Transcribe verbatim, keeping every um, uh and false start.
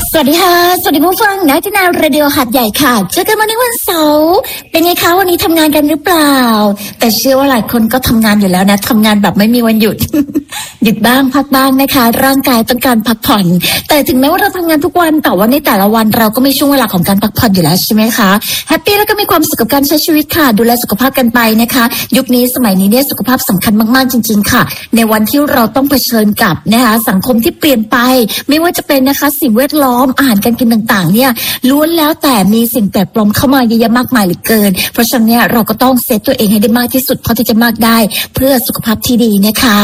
สวัสดีค่ะสวัสดีผู้ฟังนะที่นาเรดิโอหัดใหญ่ค่ะเจอกันวันนี้วันเสาร์เป็นไงคะวันนี้ทำงานกันหรือเปล่าแต่เชื่อว่าหลายคนก็ทำงานอยู่แล้วนะทำงานแบบไม่มีวันหยุด หยุดบ้างพักบ้างนะคะร่างกายต้องการพักผ่อนแต่ถึงแม้ว่าเราทำงานทุกวันแต่ว่าในแต่ละวันเราก็มีช่วงเวลาของการพักผ่อนอยู่แล้วใช่ไหมคะแฮปปี้แล้วก็มีความสุขกับการใช้ชีวิตค่ะดูแลสุขภาพกันไปนะคะยุคนี้สมัยนี้เนี่ยสุขภาพสำคัญมากๆจริงๆค่ะในวันที่เราต้องเผชิญกับนะคะสังคมที่เปลี่ยนไปไม่ว่าจะเป็นนะคะสิ่งแวดล้อมอาหารการกินต่างๆเนี่ยล้วนแล้วแต่มีสิ่งแปลกปลอมเข้ามาเยอะแยะมากมายเหลือเกินเพราะฉะนั้นเนี่ยเราก็ต้องเซฟตัวเองให้ได้มากที่สุดเท่าที่จะมากได้เพื่อสุขภาพที่ดีนะคะ